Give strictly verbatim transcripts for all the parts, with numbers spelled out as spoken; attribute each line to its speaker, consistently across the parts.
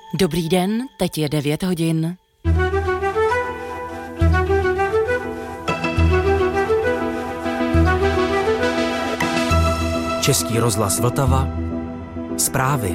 Speaker 1: Dobrý den, teď je devět hodin.
Speaker 2: Český rozhlas Vltava. Zprávy.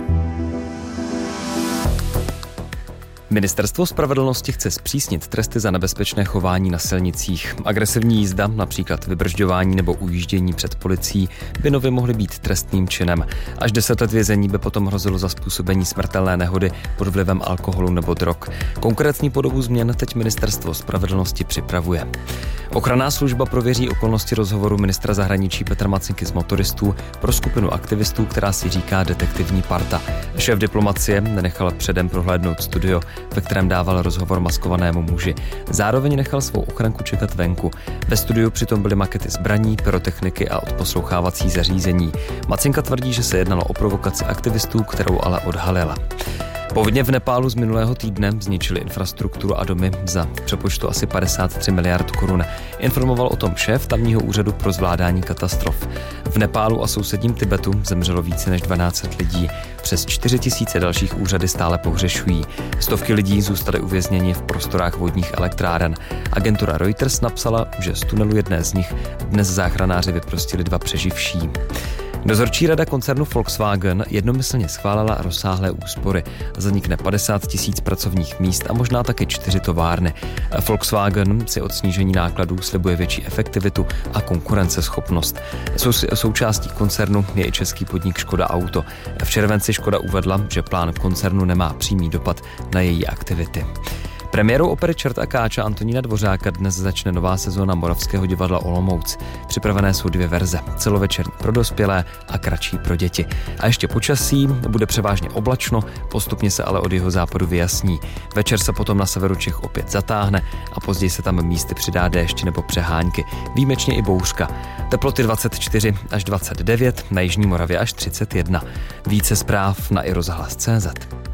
Speaker 3: Ministerstvo spravedlnosti chce zpřísnit tresty za nebezpečné chování na silnicích. Agresivní jízda, například vybržďování nebo ujíždění před policií, by nově mohly být trestným činem. Až deset let vězení by potom hrozilo za způsobení smrtelné nehody pod vlivem alkoholu nebo drog. Konkrétní podobu změn teď Ministerstvo spravedlnosti připravuje. Ochranná služba prověří okolnosti rozhovoru ministra zahraničí Petra Macinky z motoristů pro skupinu aktivistů, která si říká Detektivní parta. Šéf diplomacie nenechal předem prohlédnout studio, ve kterém dával rozhovor maskovanému muži. Zároveň nechal svou ochranku čekat venku. Ve studiu přitom byly makety zbraní, pyrotechniky a odposlouchávací zařízení. Macinka tvrdí, že se jednalo o provokaci aktivistů, kterou ale odhalila. Povodně v Nepálu z minulého týdne zničili infrastrukturu a domy za přepočtu asi padesát tři miliard korun. Informoval o tom šéf tamního úřadu pro zvládání katastrof. V Nepálu a sousedním Tibetu zemřelo více než dvanáct set lidí. Přes čtyři tisíce dalších úřady stále pohřešují. Stovky lidí zůstaly uvězněni v prostorách vodních elektráren. Agentura Reuters napsala, že z tunelu jedné z nich dnes záchranáři vyprostili dva přeživší. Dozorčí rada koncernu Volkswagen jednomyslně schválila rozsáhlé úspory. Zanikne padesát tisíc pracovních míst a možná taky čtyři továrny. Volkswagen si od snížení nákladů slibuje větší efektivitu a konkurenceschopnost. Sou, součástí koncernu je i český podnik Škoda Auto. V červenci Škoda uvedla, že plán koncernu nemá přímý dopad na její aktivity. Premiérou opery Čert a Káča Antonína Dvořáka dnes začne nová sezóna Moravského divadla Olomouc. Připravené jsou dvě verze, celovečerní pro dospělé a kratší pro děti. A ještě počasí, bude převážně oblačno, postupně se ale od jihozápadu vyjasní. Večer se potom na severu Čech opět zatáhne a později se tam místy přidá déšť nebo přehánky, výjimečně i bouřka. Teploty dvacet čtyři až dvacet devět, na jižní Moravě až třicet jedna. Více zpráv na i rozhlas tečka cé zet.